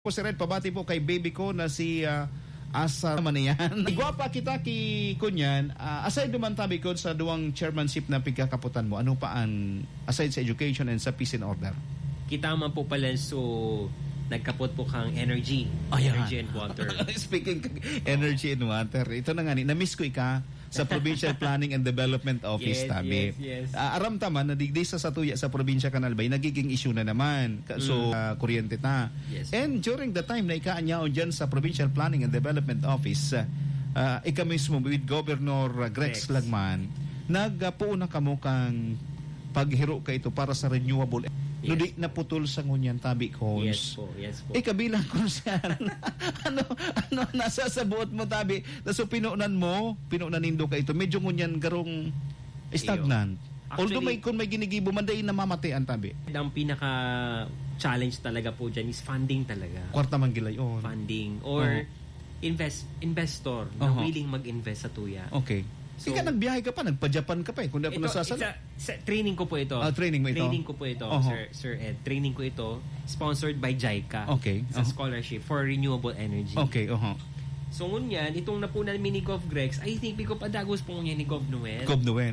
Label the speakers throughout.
Speaker 1: Po si Red, pabati po kay baby ko na si Asa naman yan. Igwapa kita ki kunyan, aside naman tabi ko sa duwang chairmanship na pagkakaputan mo, ano pa ang aside sa education and sa peace and order?
Speaker 2: Kita man po pala nagkapot po kang energy and water.
Speaker 1: Speaking energy and water, ito na nga ni, na-miss ko ika sa Provincial Planning and Development Office tabi.
Speaker 2: Yes.
Speaker 1: Aram taman na digdi sa Satuya sa probinsya Canalbay nagiging issue na naman. So kuryente ta.
Speaker 2: Yes.
Speaker 1: And during the time na ikaanyaon dyan sa Provincial Planning and Development Office, ika mismo with Governor Grex Lagman, nagpuuna kamo kang paghiro ka ito para sa renewable.
Speaker 2: Yes.
Speaker 1: Di naputol sa ngunyan tabi ko.
Speaker 2: Yes po.
Speaker 1: Kabilang ko siya. ano nasa sa buot mo tabi. So pinunan nindo ka ito. Medyo ngunyan garong stagnant. Although kung may ginigibo man dahil namamatian tabi.
Speaker 2: Ang pinaka-challenge talaga po dyan is funding talaga.
Speaker 1: Kwarta man gilay on.
Speaker 2: Funding or investor na willing mag-invest sa tuya.
Speaker 1: Okay. So, ika nagbiyahe ka pa, nagpa-Japan ka pa kung di ako nasasala.
Speaker 2: Training ko po ito.
Speaker 1: Training mo ito?
Speaker 2: Training ko po ito, Sir Ed. Training ko ito, sponsored by JICA.
Speaker 1: Okay.
Speaker 2: Sa scholarship for renewable energy.
Speaker 1: Okay,
Speaker 2: So ngunyan, itong napunan ni Gov. Grex, I think biko padagos po ngunyan ni Gov. Noel.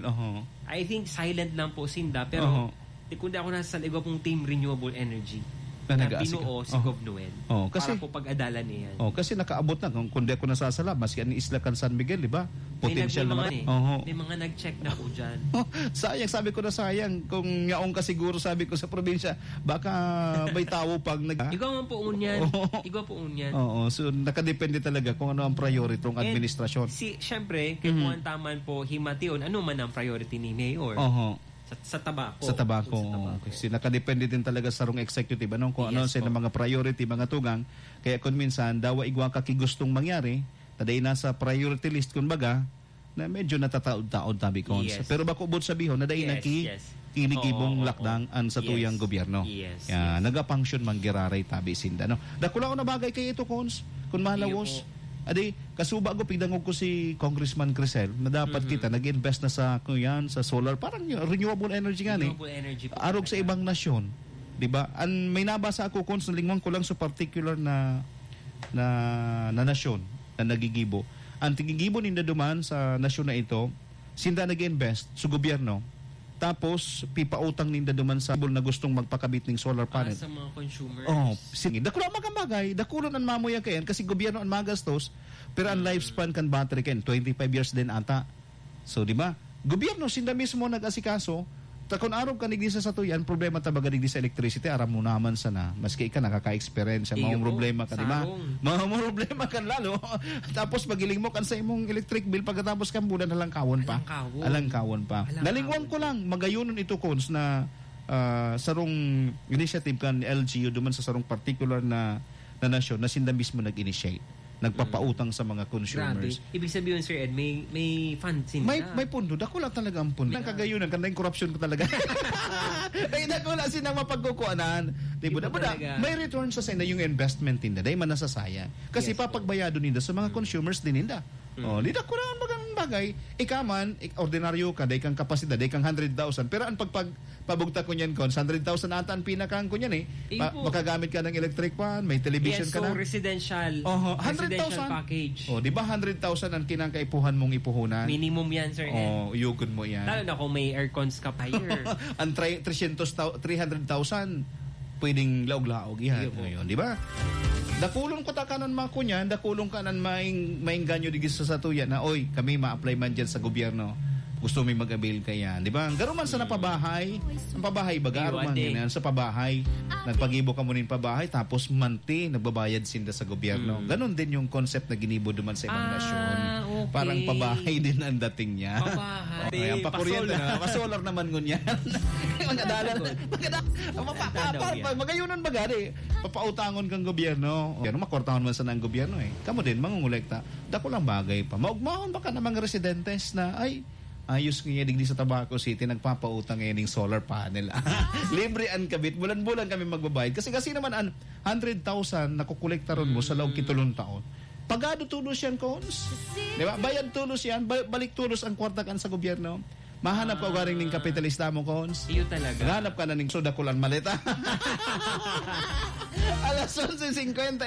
Speaker 2: I think silent lang po sinda, pero kung di ako nasa ligaw pong team renewable energy. Na binuo si Gov. Noel.
Speaker 1: Kasi,
Speaker 2: para po pag-adalan niyan.
Speaker 1: Kasi nakaabot na kung di ako nasasala, maski ang isla kan San Miguel, di ba? Potential naman.
Speaker 2: May mga nag-check na po dyan.
Speaker 1: Sayang, sabi ko na sayang. Kung yaong ka siguro, sabi ko sa probinsya, baka may tao pag
Speaker 2: Ikaw man po unyan.
Speaker 1: So nakadepende talaga kung ano ang priority ng administrasyon.
Speaker 2: Siyempre, kung ang taman po himation, ano man ang priority ni Mayor? Sa tabako.
Speaker 1: Sa tabako. Kasi nakadepende din talaga sa rong executive kung ano sa mga priority, mga tugang. Kaya kung minsan, dawa igwa ka gustong mangyari, taday nasa priority list kumbaga, na medyo natataod-taod tabi ko. Pero bako ubod sabihon, naday kinikibong lakdang an sa tuyang gobyerno. Nagapunction manggiraray tabi sinda. Dakula ko na bagay kay ito, Cons. Kung malawos. Adi, kasuba ko pigdangog ko si Congressman Crisel na dapat kita nag-invest na sa solar, parang renewable energy
Speaker 2: Renewable energy po.
Speaker 1: Arog sa ibang nasyon, 'di ba? May nabasa ako kung lingwang ko lang sa particular na nasyon na nagigibo. Ang tigigibo ninda duman sa nasyon na ito, sinda nag-invest sa gobyerno. Tapos pipautang ninda duman sa na gustong magpakabit ng solar panel.
Speaker 2: Sa mga consumers.
Speaker 1: Sige. Dakulo magambagay. Dakulo ang mamuya kayan kasi gobyerno ang magastos. Pero ang lifespan kan battery kayan 25 years din ata. So, di ba? Gobyerno sinda mismo nag-asikaso. Kung araw ka nigdi sa satuyan, problema tabaga nigdi sa electricity, aram mo naman sana. Maski ka nakaka-experience, mga problema ka, di ba? Mga problema kan lalo. Tapos magiling mo kan sa imong electric bill, pagkatapos kan bulan halangkawon pa. Nalingwang ko lang, magayunon ito, Cons, na sarong initiative kan LGU duman sa sarong particular na nasyon na sinda mismo nag-initiate. Nagpapautang sa mga consumers.
Speaker 2: Grabe. Ibig sabihin, Sir Ed, may funds
Speaker 1: may pundo. Dako lang talaga ang pundo. Ang kagayunan, kanda yung corruption ko talaga. Ay, dako lang sinang mapagkukuanan. Diba? May return sa senda yung investment ninda. Dahil man nasasaya. Kasi papagbayado ninda sa mga consumers din ninda. Lida ko lang magang bagay. Ikaman, ordinaryo ka, dahil kang kapasidad, dahil kang 100,000. Pero ang pabugta ko niyan, 100,000 ata ang pinakang ko niyan makagamit ka ng electric fan, may television ka na.
Speaker 2: Residential.
Speaker 1: 100,000
Speaker 2: package.
Speaker 1: Di ba 100,000 ang kinangkaipuhan mong ipuhunan?
Speaker 2: Minimum yan, Sir Ed.
Speaker 1: Yugod mo yan.
Speaker 2: Lalo na kung may aircons ka pa here.
Speaker 1: Ang 300,000 pwedeng laog-laog yan. Di ba? Dakulong ko takanan mga kunyan, dakulong kanan maingganyo digis sa satuya na, oy, kami ma-apply man dyan sa gobyerno. Gusto may mag-avail kaya, di ba? Garo man sa napabahay, ang pabahay baga, man yan sa pabahay, nagpagibo ka munin pabahay, tapos monthly, nagbabayad sinda sa gobyerno. Ganon din yung concept na ginibo duman sa ibang nasyon.
Speaker 2: Okay.
Speaker 1: Parang pabahay din ang dating niya.
Speaker 2: Pabahay.
Speaker 1: Ang pakuryente na, pasolar naman ngunyan. Magayunan baga, papautangon kang gobyerno. Pero makwartangon man sa ng gobyerno Kamo din, mangungulekta. Dako lang bagay pa. Maugmahon baka na mga residentes na, ayos nga digdi sa Tabaco City, nagpapautang ngayon ng solar panel. Libre ang kabit. Bulan-bulan kami magbabayad. Kasi naman ang 100,000 nakukolekta ron mo sa loob kitulong taon. Pagado tulos yan, Cons. Diba? Bayad tulos yan. Balik tulos ang kwarta kan sa gobyerno. Mahanap ka garing ning kapitalista mo, Cons.
Speaker 2: Iyo talaga.
Speaker 1: Hanap ka na ning soda kulan maleta. Alas 11:50